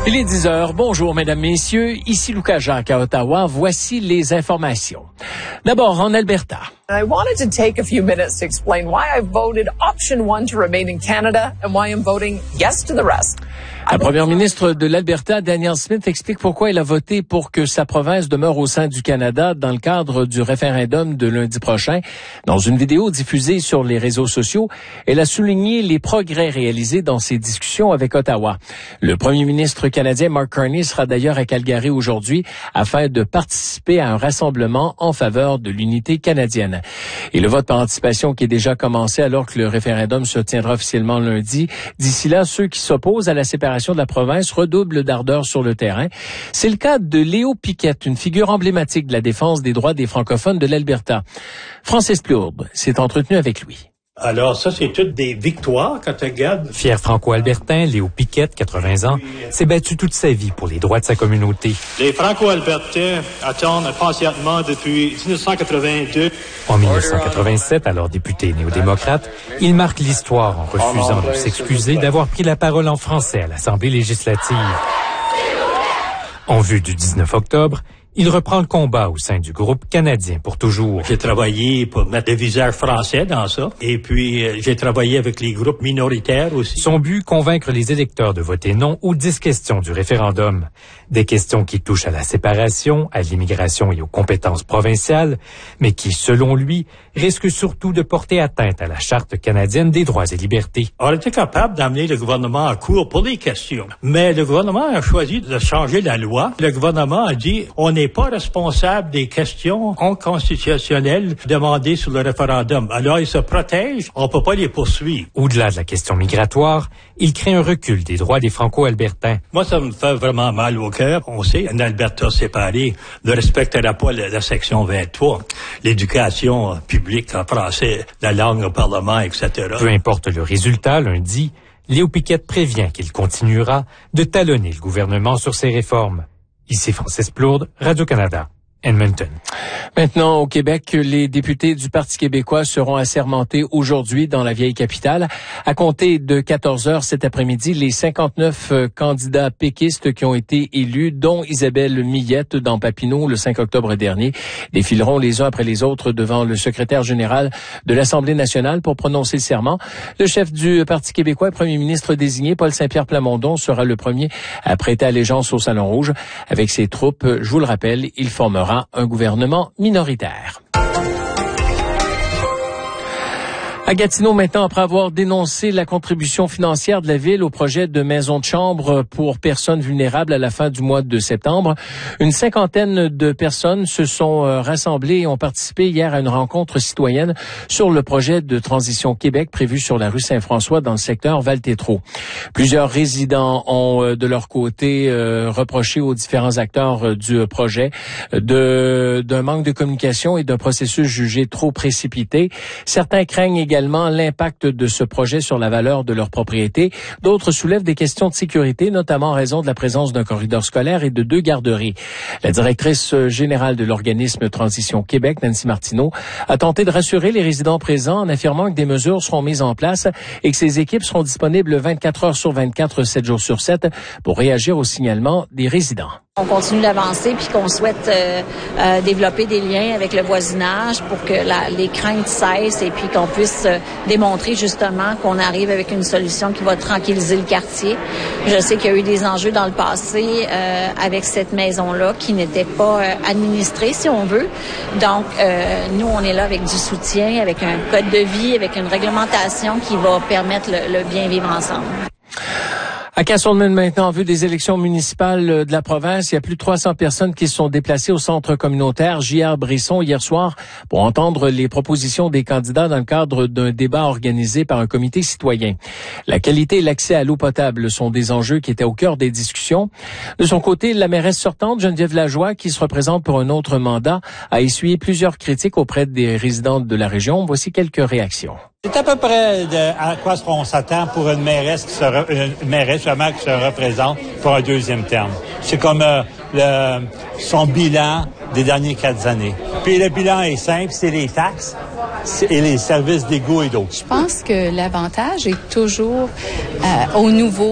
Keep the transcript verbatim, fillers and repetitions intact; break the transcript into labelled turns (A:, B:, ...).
A: Il est dix heures. Bonjour, mesdames, messieurs. Ici Lucas Jacques à Ottawa. Voici les informations. D'abord, en Alberta.
B: I wanted to take a few minutes to explain why I voted option one to remain in Canada and why I'm voting yes to the rest.
A: La première ministre de l'Alberta, Danielle Smith, explique pourquoi elle a voté pour que sa province demeure au sein du Canada dans le cadre du référendum de lundi prochain. Dans une vidéo diffusée sur les réseaux sociaux, elle a souligné les progrès réalisés dans ses discussions avec Ottawa. Le premier ministre canadien Mark Carney sera d'ailleurs à Calgary aujourd'hui afin de participer à un rassemblement en faveur de l'unité canadienne. Et le vote par anticipation qui est déjà commencé alors que le référendum se tiendra officiellement lundi. D'ici là, ceux qui s'opposent à la séparation de la province redouble d'ardeur sur le terrain. C'est le cas de Léo Piquette, une figure emblématique de la défense des droits des francophones de l'Alberta. Francis Plourde s'est entretenu avec lui.
C: Alors ça, c'est toutes des victoires quand tu regardes.
D: Fier franco-albertain, Léo Piquette, quatre-vingts ans, s'est battu toute sa vie pour les droits de sa communauté.
C: Les franco-albertains attendent patiemment depuis dix-neuf cent quatre-vingt-deux.
D: En dix-neuf cent quatre-vingt-sept, alors député néo-démocrate, il marque l'histoire en refusant de s'excuser d'avoir pris la parole en français à l'Assemblée législative. En vue du dix-neuf octobre, il reprend le combat au sein du groupe canadien pour toujours.
C: J'ai travaillé pour mettre des visages français dans ça. Et puis, euh, j'ai travaillé avec les groupes minoritaires aussi.
D: Son but, convaincre les électeurs de voter non aux dix questions du référendum. Des questions qui touchent à la séparation, à l'immigration et aux compétences provinciales, mais qui, selon lui, risquent surtout de porter atteinte à la Charte canadienne des droits et libertés.
C: On était capable d'amener le gouvernement en cours pour des questions. Mais le gouvernement a choisi de changer la loi. Le gouvernement a dit, on n'est pas responsable des questions inconstitutionnelles demandées sur le référendum. Alors, ils se protègent, on ne peut pas les poursuivre.
D: Au-delà de la question migratoire, il crée un recul des droits des Franco-albertains.
C: Moi, ça me fait vraiment mal au cœur. On sait, un Alberta séparé ne respectera pas la, la section vingt-trois, l'éducation publique en français, la langue au Parlement, et cetera.
D: Peu importe le résultat, lundi, Léo Piquette prévient qu'il continuera de talonner le gouvernement sur ses réformes. Ici Francis Plourde, Radio-Canada, Edmonton.
A: Maintenant, au Québec, les députés du Parti québécois seront assermentés aujourd'hui dans la vieille capitale. À compter de quatorze heures cet après-midi, les cinquante-neuf candidats péquistes qui ont été élus, dont Isabelle Millette dans Papineau le cinq octobre dernier, défileront les uns après les autres devant le secrétaire général de l'Assemblée nationale pour prononcer le serment. Le chef du Parti québécois, premier ministre désigné, Paul Saint-Pierre Plamondon, sera le premier à prêter allégeance au Salon Rouge. Avec ses troupes, je vous le rappelle, il formera un gouvernement minoritaire. À Gatineau, maintenant, après avoir dénoncé la contribution financière de la ville au projet de maison de chambre pour personnes vulnérables à la fin du mois de septembre, une cinquantaine de personnes se sont rassemblées et ont participé hier à une rencontre citoyenne sur le projet de Transition Québec prévu sur la rue Saint-François dans le secteur Val-Tétreault. Plusieurs résidents ont, de leur côté, reproché aux différents acteurs du projet de, d'un manque de communication et d'un processus jugé trop précipité. Certains craignent également également l'impact de ce projet sur la valeur de leur propriété. D'autres soulèvent des questions de sécurité, notamment en raison de la présence d'un corridor scolaire et de deux garderies. La directrice générale de l'organisme Transition Québec, Nancy Martineau, a tenté de rassurer les résidents présents en affirmant que des mesures seront mises en place et que ces équipes seront disponibles vingt-quatre heures sur vingt-quatre, sept jours sur sept pour réagir au signalement des résidents.
E: On continue d'avancer puis qu'on souhaite euh, euh, développer des liens avec le voisinage pour que la, les craintes cessent et puis qu'on puisse euh, démontrer justement qu'on arrive avec une solution qui va tranquilliser le quartier. Je sais qu'il y a eu des enjeux dans le passé euh, avec cette maison-là qui n'était pas euh, administrée, si on veut. Donc, euh, nous, on est là avec du soutien, avec un code de vie, avec une réglementation qui va permettre le, le bien vivre ensemble.
A: À Castlemaine, maintenant, en vue des élections municipales de la province, il y a plus de trois cents personnes qui se sont déplacées au centre communautaire J R Brisson hier soir pour entendre les propositions des candidats dans le cadre d'un débat organisé par un comité citoyen. La qualité et l'accès à l'eau potable sont des enjeux qui étaient au cœur des discussions. De son côté, la mairesse sortante, Geneviève Lajoie, qui se représente pour un autre mandat, a essuyé plusieurs critiques auprès des résidents de la région. Voici quelques réactions.
F: C'est à peu près de, à quoi on s'attend pour une mairesse qui se, re, une mairesse justement qui se représente pour un deuxième terme. C'est comme euh, le, son bilan des dernières quatre années. Puis le bilan est simple, c'est les taxes et les services d'égout et d'eau.
G: Je pense que l'avantage est toujours euh, au nouveau.